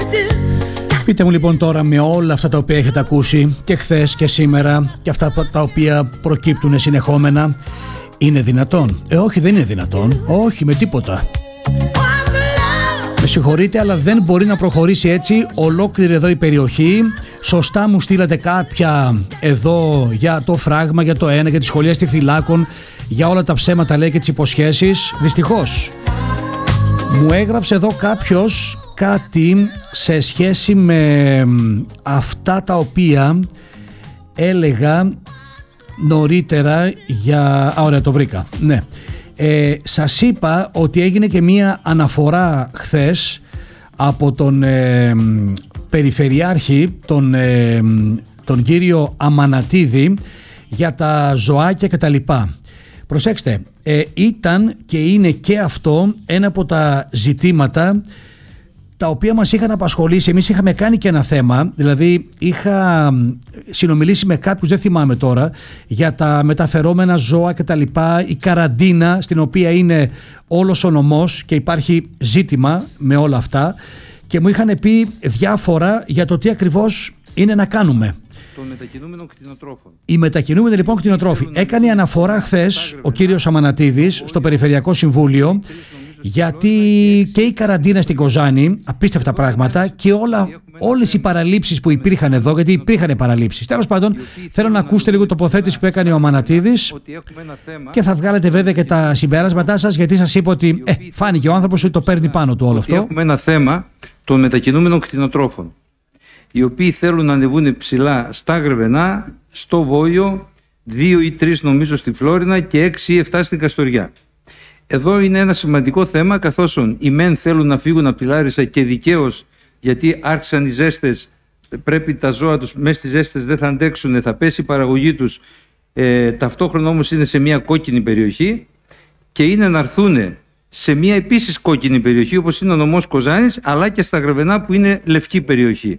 Πείτε μου λοιπόν τώρα, με όλα αυτά τα οποία έχετε ακούσει και χθες και σήμερα και αυτά τα οποία προκύπτουν συνεχόμενα, είναι δυνατόν? Όχι, δεν είναι δυνατόν. Όχι, με τίποτα. Με συγχωρείτε, αλλά δεν μπορεί να προχωρήσει έτσι ολόκληρη εδώ η περιοχή. Σωστά μου στείλατε κάποια εδώ για το φράγμα, για το ένα, για τη σχολεία στη Φυλάκων, για όλα τα ψέματα λέει και τις υποσχέσεις. Δυστυχώς μου έγραψε εδώ κάποιος κάτι σε σχέση με αυτά τα οποία έλεγα νωρίτερα για... ωραία, το βρήκα. Ναι. Σας είπα ότι έγινε και μία αναφορά χθες από τον Περιφερειάρχη, τον κύριο Αμανατίδη, για τα ζωάκια και τα λοιπά. Προσέξτε, ήταν και είναι και αυτό ένα από τα ζητήματα τα οποία μας είχαν απασχολήσει. Εμείς είχαμε κάνει και ένα θέμα, δηλαδή είχα συνομιλήσει με κάποιους, δεν θυμάμαι τώρα, για τα μεταφερόμενα ζώα και τα λοιπά, η καραντίνα στην οποία είναι όλος ο νομός και υπάρχει ζήτημα με όλα αυτά, και μου είχαν πει διάφορα για το τι ακριβώς είναι να κάνουμε. Των μετακινούμενων κτηνοτρόφων. Οι μετακινούμενοι λοιπόν κτηνοτρόφοι. Έκανε αναφορά χθες ο κύριος Αμανατίδης στο Περιφερειακό Συμβούλιο, γιατί και η καραντίνα στην Κοζάνη, απίστευτα πράγματα, και όλες οι παραλήψεις που υπήρχαν εδώ, γιατί υπήρχαν παραλήψεις. Τέλος πάντων, θέλω να ακούσετε λίγο τοποθέτηση που έκανε ο Αμανατίδης και θα βγάλετε βέβαια και τα συμπεράσματά σας, γιατί σας είπα ότι φάνηκε ο άνθρωπος ότι το παίρνει πάνω του όλο αυτό. Έχουμε ένα θέμα των μετακινούμενων κτηνοτρόφων, οι οποίοι θέλουν να ανεβούν ψηλά στα Γρεβενά, στο Βόλιο, 2 ή 3 νομίζω στη Φλόρινα και 6 ή 7 στην Καστοριά. Εδώ είναι ένα σημαντικό θέμα, καθώς οι μεν θέλουν να φύγουν από τη Λάρισα και δικαίως, γιατί άρχισαν οι ζέστες, πρέπει τα ζώα τους μέσα στις ζέστες δεν θα αντέξουν, θα πέσει η παραγωγή τους, ταυτόχρονα όμως είναι σε μια κόκκινη περιοχή και είναι να έρθουν σε μια επίσης κόκκινη περιοχή όπως είναι ο νομός Κοζάνης, αλλά και στα Γρεβενά που είναι λευκή περιοχή.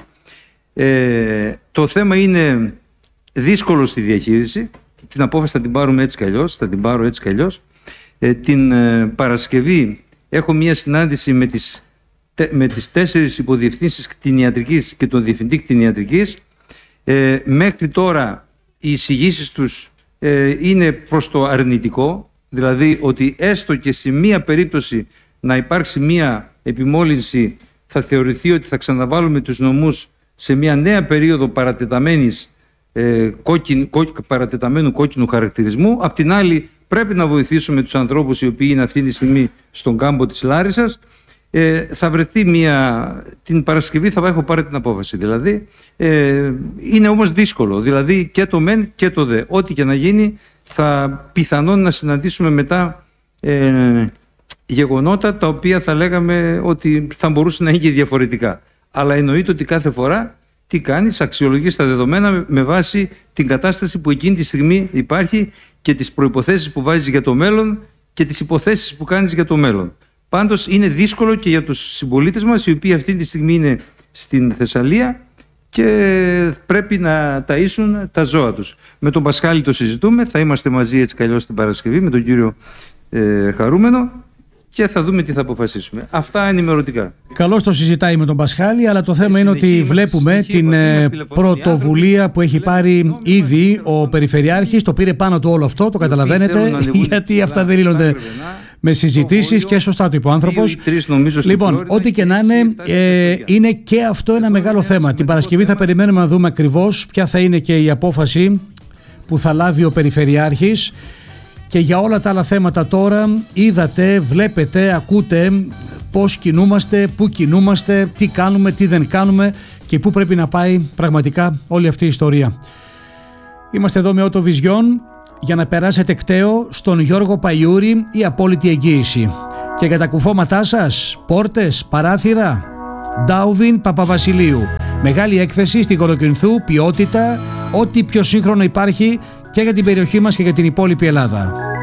Το θέμα είναι δύσκολο στη διαχείριση, την απόφαση θα την πάρουμε έτσι κι αλλιώς, θα την πάρω έτσι κι αλλιώς. Την Παρασκευή έχω μία συνάντηση με τις 4 υποδιευθύνσεις κτηνιατρικής και τον διευθυντή κτηνιατρικής. Μέχρι τώρα οι εισηγήσεις τους είναι προς το αρνητικό, δηλαδή ότι έστω και σε μία περίπτωση να υπάρξει μία επιμόλυνση θα θεωρηθεί ότι θα ξαναβάλουμε τους νομούς σε μία νέα περίοδο παρατεταμένου κόκκινου χαρακτηρισμού. Απ' την άλλη πρέπει να βοηθήσουμε τους ανθρώπους οι οποίοι είναι αυτή τη στιγμή στον κάμπο της Λάρισσας. Θα βρεθεί την Παρασκευή θα έχω πάρει την απόφαση. Δηλαδή είναι όμως δύσκολο, δηλαδή και το μεν και το δε. Ό,τι και να γίνει θα πιθανόν να συναντήσουμε μετά γεγονότα τα οποία θα λέγαμε ότι θα μπορούσε να είναι και διαφορετικά. Αλλά εννοείται ότι κάθε φορά τι κάνεις, αξιολογείς τα δεδομένα με βάση την κατάσταση που εκείνη τη στιγμή υπάρχει και τις προϋποθέσεις που βάζεις για το μέλλον και τις υποθέσεις που κάνεις για το μέλλον. Πάντως είναι δύσκολο και για τους συμπολίτες μας, οι οποίοι αυτή τη στιγμή είναι στην Θεσσαλία και πρέπει να ταΐσουν τα ζώα τους. Με τον Πασχάλη το συζητούμε, θα είμαστε μαζί έτσι καλλιώς την Παρασκευή με τον κύριο Χαρούμενο και θα δούμε τι θα αποφασίσουμε. Αυτά ενημερωτικά. Καλώς το συζητάει με τον Πασχάλη, αλλά το θέμα είναι ότι βλέπουμε την πρωτοβουλία που έχει πάρει ήδη ο Περιφερειάρχης. Το πήρε πάνω του όλο αυτό, το καταλαβαίνετε, γιατί αυτά δεν λύνονται με συζητήσεις και σωστά το είπε ο άνθρωπος. Λοιπόν, ό,τι και να είναι, είναι και αυτό ένα μεγάλο θέμα. Την Παρασκευή θα περιμένουμε να δούμε ακριβώς ποια θα είναι και η απόφαση που θα λάβει ο Περιφερειάρχης. Και για όλα τα άλλα θέματα τώρα είδατε, βλέπετε, ακούτε πώς κινούμαστε, πού κινούμαστε, τι κάνουμε, τι δεν κάνουμε και πού πρέπει να πάει πραγματικά όλη αυτή η ιστορία. Είμαστε εδώ με Auto Vision για να περάσετε κταίο στον Γιώργο Παϊούρη, η απόλυτη εγγύηση. Και για τα κουφώματά σας, πόρτες, παράθυρα, Ντάουβιν Παπαβασιλείου. Μεγάλη έκθεση στην Κολοκυνθού, ποιότητα, ό,τι πιο σύγχρονο υπάρχει και για την περιοχή μας και για την υπόλοιπη Ελλάδα.